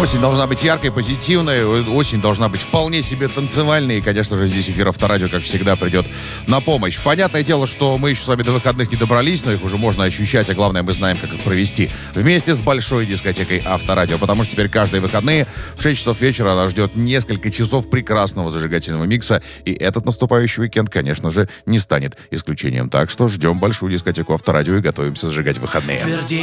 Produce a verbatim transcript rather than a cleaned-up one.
Осень должна быть яркой, позитивной. Осень должна быть вполне себе танцевальной. И, конечно же, здесь эфир Авторадио, как всегда, придет на помощь. Понятное дело, что мы еще с вами до выходных не добрались, но их уже можно ощущать, а главное, мы знаем, как их провести. Вместе с большой дискотекой Авторадио. Потому что теперь каждые выходные в шесть часов вечера нас ждет несколько часов прекрасного зажигательного микса. И этот наступающий уикенд, конечно же, не станет исключением. Так что ждем большую дискотеку Авторадио и готовимся зажигать выходные.